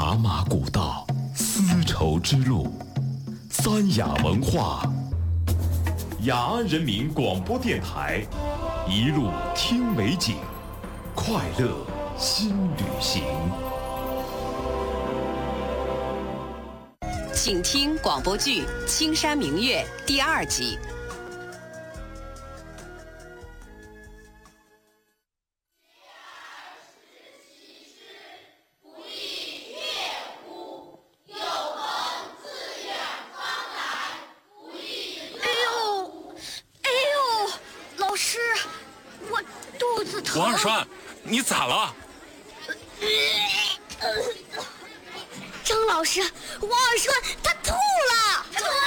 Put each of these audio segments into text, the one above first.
茶马古道，丝绸之路，三雅文化，雅安人民广播电台，一路听美景，快乐新旅行。 请听广播剧《青山明月》第2集。 王二栓，你咋了？ 张老师，王二栓他吐了！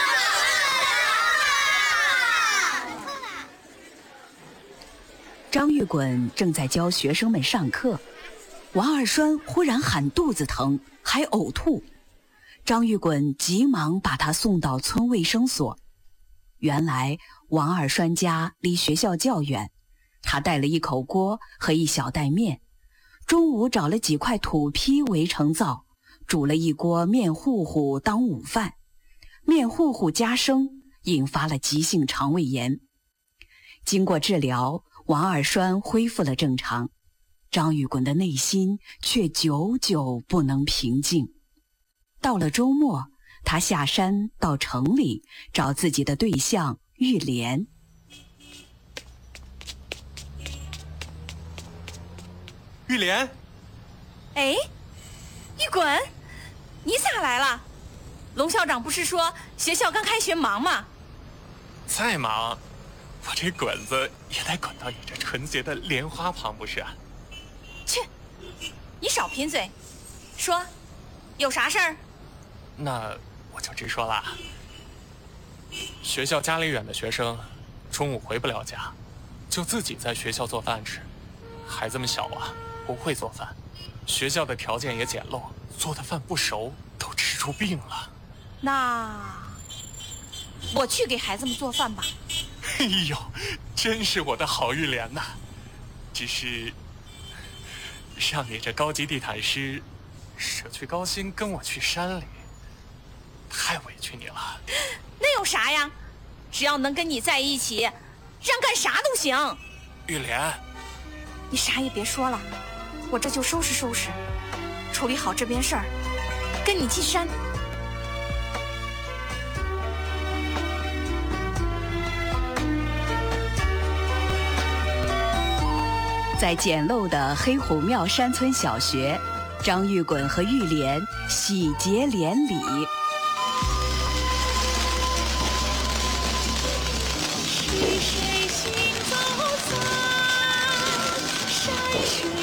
张玉滚正在教学生们上课，王二栓忽然喊肚子疼，还呕吐。张玉滚急忙把他送到村卫生所。原来王二栓家离学校较远，他带了一口锅和一小袋面，中午找了几块土坯围成灶，煮了一锅面糊糊当午饭。面糊糊加生，引发了急性肠胃炎。经过治疗，王二栓恢复了正常，张玉滚的内心却久久不能平静。到了周末，他下山到城里找自己的对象玉莲。 玉莲， 哎，玉滚，你咋来了？龙校长不是说学校刚开学忙吗？ 再忙，我这滚子也得滚到你这纯洁的莲花旁不是？ 去，你少贫嘴，说，有啥事儿？ 那我就直说了。学校家里远的学生，中午回不了家，就自己在学校做饭吃。孩子们小啊，不会做饭，学校的条件也简陋，做的饭不熟，都吃出病了。 那我去给孩子们做饭吧。 哎呦，真是我的好玉莲呐！只是让你这高级地毯师舍去高薪跟我去山里，太委屈你了。 那有啥呀？只要能跟你在一起，让干啥都行。 玉莲， 你啥也别说了，我这就收拾收拾，处理好这边事儿，跟你进山。 在简陋的黑虎庙山村小学，张玉滚和玉莲喜结连理。 是谁行走在山水